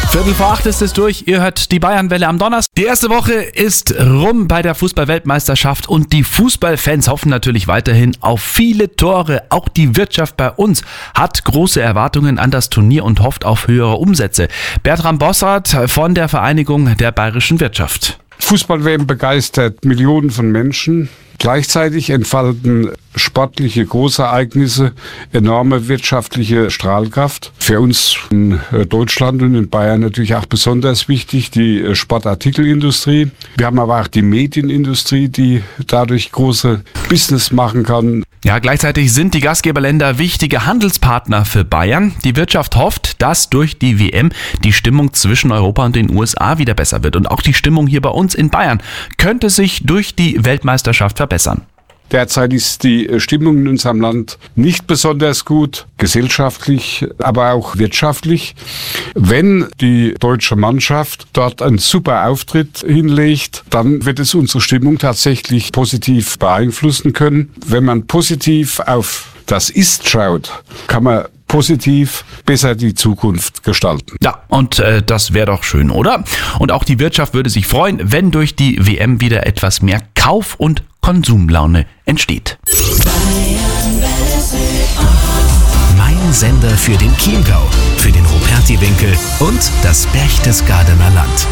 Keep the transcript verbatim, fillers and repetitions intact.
Viertel vor acht ist es durch. Ihr hört die Bayernwelle am Donnerstag. Die erste Woche ist rum bei der Fußball-Weltmeisterschaft und die Fußballfans hoffen natürlich weiterhin auf viele Tore. Auch die Wirtschaft bei uns hat große Erwartungen an das Turnier und hofft auf höhere Umsätze. Bertram Bossart von der Vereinigung der Bayerischen Wirtschaft. Fußball-W M begeistert Millionen von Menschen. Gleichzeitig entfalten sportliche Großereignisse enorme wirtschaftliche Strahlkraft. Für uns in Deutschland und in Bayern natürlich auch besonders wichtig die Sportartikelindustrie. Wir haben aber auch die Medienindustrie, die dadurch große Business machen kann. Ja, gleichzeitig sind die Gastgeberländer wichtige Handelspartner für Bayern. Die Wirtschaft hofft, dass durch die W M die Stimmung zwischen Europa und den U S A wieder besser wird. Und auch die Stimmung hier bei uns in Bayern könnte sich durch die Weltmeisterschaft verbessern. Derzeit ist die Stimmung in unserem Land nicht besonders gut, gesellschaftlich, aber auch wirtschaftlich. Wenn die deutsche Mannschaft dort einen super Auftritt hinlegt, dann wird es unsere Stimmung tatsächlich positiv beeinflussen können. Wenn man positiv auf das Ist schaut, kann man positiv besser die Zukunft gestalten. Ja, und äh, das wäre doch schön, oder? Und auch die Wirtschaft würde sich freuen, wenn durch die W M wieder etwas mehr Kauf- und Konsumlaune entsteht. Mein Sender für den Chiemgau, für den Rupertiwinkel und das Berchtesgadener Land.